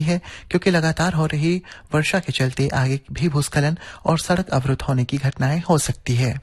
है क्योंकि लगातार हो रही वर्षा के चलते आगे भी भूस्खलन और सड़क अवरुद्ध होने की घटनाएं हो सकती है।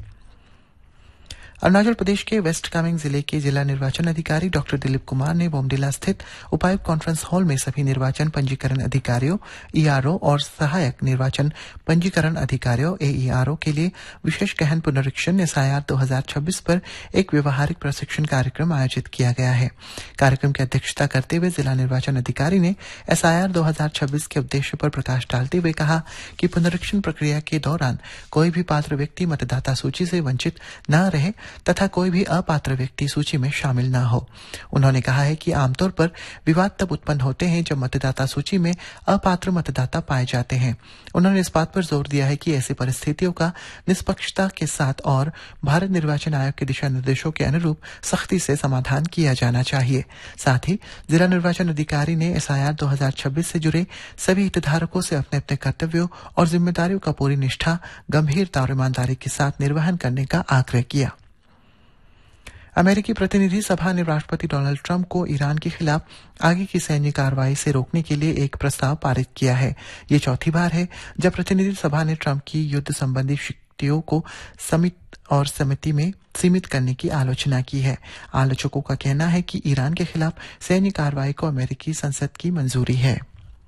अरुणाचल प्रदेश के वेस्ट कामेंग जिले के जिला निर्वाचन अधिकारी डॉक्टर दिलीप कुमार ने बोमडिला स्थित उपायुक्त कॉन्फ्रेंस हॉल में सभी निर्वाचन पंजीकरण अधिकारियों ईआरओ और सहायक निर्वाचन पंजीकरण अधिकारियों एईआरओ के लिए विशेष गहन पुनरीक्षण एसआईआर 2026 पर एक व्यवहारिक प्रशिक्षण कार्यक्रम आयोजित किया गया है। कार्यक्रम की अध्यक्षता करते हुए जिला निर्वाचन अधिकारी ने एसआईआर 2026 के उद्देश्य पर प्रकाश डालते हुए कहा कि पुनरीक्षण प्रक्रिया के दौरान कोई भी पात्र व्यक्ति मतदाता सूची से वंचित न रहे तथा कोई भी अपात्र व्यक्ति सूची में शामिल न हो। उन्होंने कहा है कि आमतौर पर विवाद तब उत्पन्न होते हैं जब मतदाता सूची में अपात्र मतदाता पाए जाते हैं। उन्होंने इस बात पर जोर दिया है कि ऐसी परिस्थितियों का निष्पक्षता के साथ और भारत निर्वाचन आयोग के दिशा निर्देशों के अनुरूप सख्ती से समाधान किया जाना चाहिए। साथ ही जिला निर्वाचन अधिकारी ने एसआईआर 2026 से जुड़े सभी हितधारकों से अपने अपने कर्तव्यों और जिम्मेदारियों का पूरी निष्ठा, गंभीरता और ईमानदारी के साथ निर्वहन करने का आग्रह किया। अमेरिकी प्रतिनिधि सभा ने राष्ट्रपति डोनाल्ड ट्रंप को ईरान के खिलाफ आगे की सैन्य कार्रवाई से रोकने के लिए एक प्रस्ताव पारित किया है। ये चौथी बार है जब प्रतिनिधि सभा ने ट्रंप की युद्ध संबंधी शक्तियों को समिति में सीमित करने की आलोचना की है। आलोचकों का कहना है कि ईरान के खिलाफ सैन्य कार्रवाई को अमेरिकी संसद की मंजूरी है।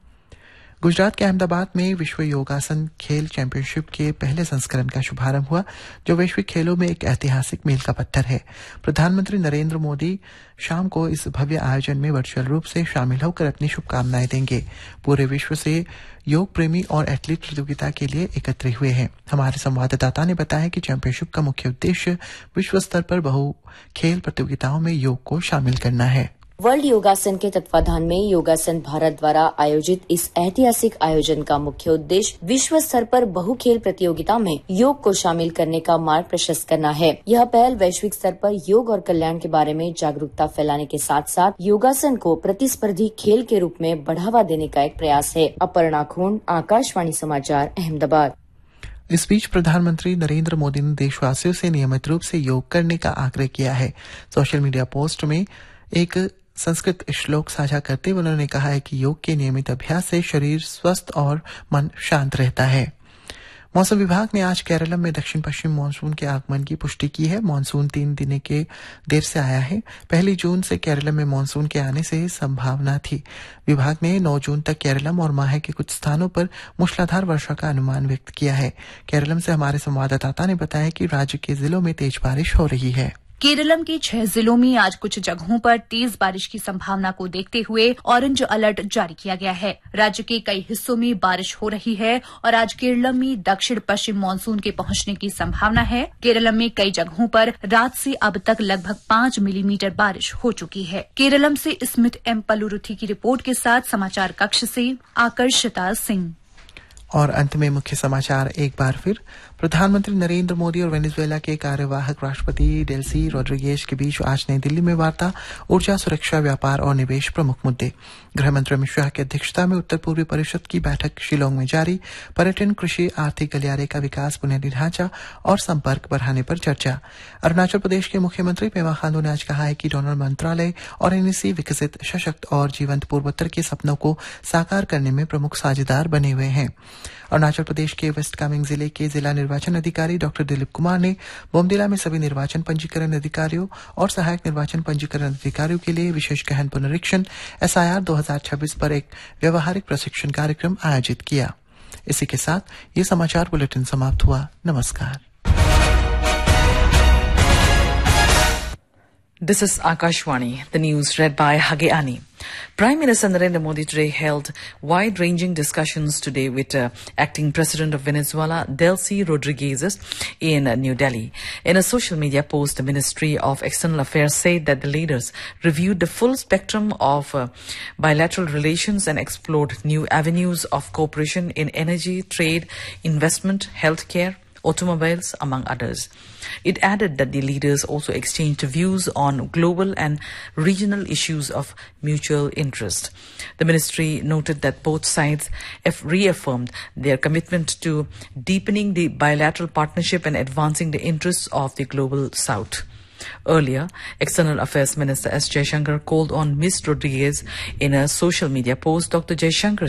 गुजरात के अहमदाबाद में विश्व योगासन खेल चैंपियनशिप के पहले संस्करण का शुभारंभ हुआ, जो वैश्विक खेलों में एक ऐतिहासिक मील का पत्थर है। प्रधानमंत्री नरेंद्र मोदी शाम को इस भव्य आयोजन में वर्चुअल रूप से शामिल होकर अपनी शुभकामनाएं देंगे। पूरे विश्व से योग प्रेमी और एथलीट प्रतियोगिता के लिए एकत्र हुए हैं। हमारे संवाददाता ने बताया कि चैंपियनशिप का मुख्य उद्देश्य विश्व स्तर पर बहु खेल प्रतियोगिताओं में योग को शामिल करना है। वर्ल्ड योगासन के तत्वाधान में योगासन भारत द्वारा आयोजित इस ऐतिहासिक आयोजन का मुख्य उद्देश्य विश्व स्तर पर बहु खेल प्रतियोगिता में योग को शामिल करने का मार्ग प्रशस्त करना है। यह पहल वैश्विक स्तर पर योग और कल्याण के बारे में जागरूकता फैलाने के साथ साथ योगासन को प्रतिस्पर्धी खेल के रूप में बढ़ावा देने का एक प्रयास है। अपर्णा खून, आकाशवाणी समाचार, अहमदाबाद। इस बीच प्रधानमंत्री नरेंद्र मोदी ने देशवासियों से नियमित रूप से योग करने का आग्रह किया है। सोशल मीडिया पोस्ट में एक संस्कृत श्लोक साझा करते हुए उन्होंने कहा है कि योग के नियमित अभ्यास से शरीर स्वस्थ और मन शांत रहता है। मौसम विभाग ने आज केरलम में दक्षिण पश्चिम मानसून के आगमन की पुष्टि की है। मानसून 3 दिन के देर से आया है। 1 जून से केरलम में मानसून के आने से संभावना थी। विभाग ने 9 जून तक केरलम और माहे के कुछ स्थानों पर मूसलाधार वर्षा का अनुमान व्यक्त किया है। केरलम से हमारे संवाददाता ने बताया कि राज्य के जिलों में तेज बारिश हो रही है। केरलम के 6 जिलों में आज कुछ जगहों पर तेज बारिश की संभावना को देखते हुए ऑरेंज अलर्ट जारी किया गया है। राज्य के कई हिस्सों में बारिश हो रही है और आज केरलम में दक्षिण पश्चिम मानसून के पहुंचने की संभावना है। केरलम में कई जगहों पर रात से अब तक लगभग 5 मिलीमीटर बारिश हो चुकी है। केरलम से स्मिथ एम पलुरुथी की रिपोर्ट के साथ समाचार कक्ष से आकर्षिता सिंह। और अंत में मुख्य समाचार एक बार फिर। प्रधानमंत्री नरेंद्र मोदी और वेनेजुएला के कार्यवाहक राष्ट्रपति डेल्सी रोड्रिगेज के बीच आज नई दिल्ली में वार्ता। ऊर्जा, सुरक्षा, व्यापार और निवेश प्रमुख मुद्दे। गृहमंत्री अमित शाह की अध्यक्षता में उत्तर पूर्वी परिषद की बैठक शिलोंग में जारी। पर्यटन, कृषि, आर्थिक गलियारे का विकास, बुनियादी ढांचा और संपर्क बढ़ाने पर चर्चा। अरुणाचल प्रदेश के मुख्यमंत्री पेमा खांडू ने आज कहा है कि डोनर मंत्रालय और एनईसी विकसित, सशक्त और जीवंत पूर्वोत्तर के सपनों को साकार करने में प्रमुख साझेदार बने हुए हैं। अरुणाचल प्रदेश के वेस्ट कामेंग जिले के जिला निर्वाचन अधिकारी डॉक्टर दिलीप कुमार ने बोमडिला में सभी निर्वाचन पंजीकरण अधिकारियों और सहायक निर्वाचन पंजीकरण अधिकारियों के लिए विशेष गहन पुनरीक्षण एसआईआर 2026 पर एक व्यवहारिक प्रशिक्षण कार्यक्रम आयोजित किया। इसी के साथ ये समाचार बुलेटिन समाप्त हुआ। नमस्कार। This is Akashwani, the news read by Hage Ani. Prime Minister Narendra Modi today held wide-ranging discussions today with acting President of Venezuela, Delcy Rodriguez, in New Delhi. In a social media post, the Ministry of External Affairs said that the leaders reviewed the full spectrum of bilateral relations and explored new avenues of cooperation in energy, trade, investment, healthcare, automobiles, among others. It added that the leaders also exchanged views on global and regional issues of mutual interest. The ministry noted that both sides have reaffirmed their commitment to deepening the bilateral partnership and advancing the interests of the global South. Earlier, External Affairs Minister S. Jaishankar called on Ms. Rodriguez in a social media post. Dr. Jaishankar